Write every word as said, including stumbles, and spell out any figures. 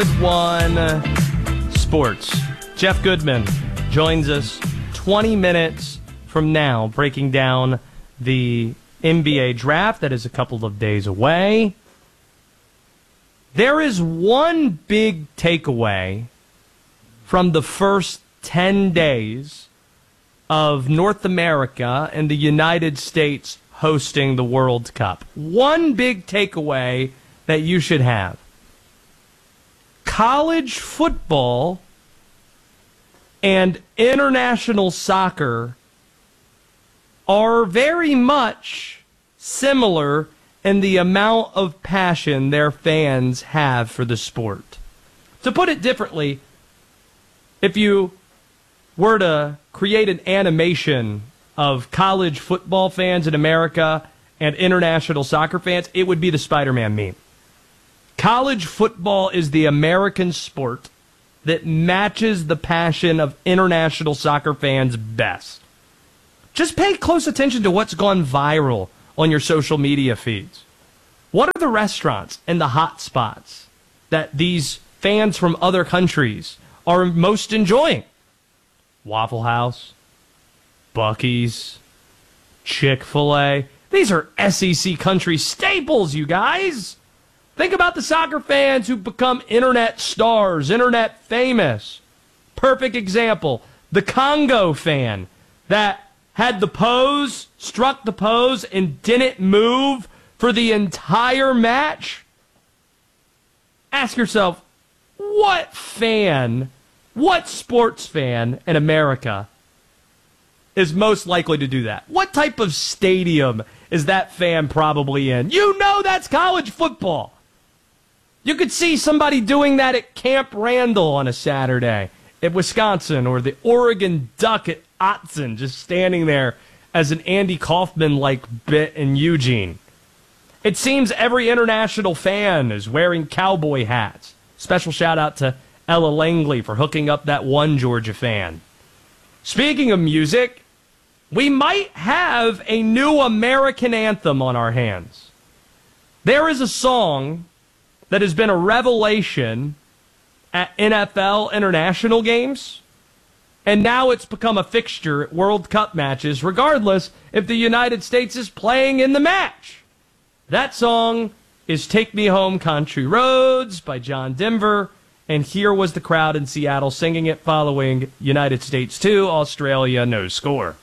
One Sports. Jeff Goodman joins us twenty minutes from now, breaking down the N B A draft that is a couple of days away. There is one big takeaway from the first ten days of North America and the United States hosting the World Cup. One big takeaway that you should have. College football and international soccer are very much similar in the amount of passion their fans have for the sport. To put it differently, if you were to create an animation of college football fans in America and international soccer fans, it would be the Spider-Man meme. College football is the American sport that matches the passion of international soccer fans best. Just pay close attention to what's gone viral on your social media feeds. What are the restaurants and the hot spots that these fans from other countries are most enjoying? Waffle House, Buc-ee's, Chick-fil-A. These are S E C country staples, you guys. Think about the soccer fans who become internet stars, internet famous. Perfect example, the Congo fan that had the pose, struck the pose, and didn't move for the entire match. Ask yourself, what fan, what sports fan in America is most likely to do that? What type of stadium is that fan probably in? You know that's college football. You could see somebody doing that at Camp Randall on a Saturday at Wisconsin, or the Oregon Duck at Autzen, just standing there as an Andy Kaufman-like bit in Eugene. It seems every international fan is wearing cowboy hats. Special shout-out to Ella Langley for hooking up that one Georgia fan. Speaking of music, we might have a new American anthem on our hands. There is a song that has been a revelation at N F L international games, and now it's become a fixture at World Cup matches, regardless if the United States is playing in the match. That song is Take Me Home Country Roads by John Denver, and here was the crowd in Seattle singing it following United States two, Australia no score.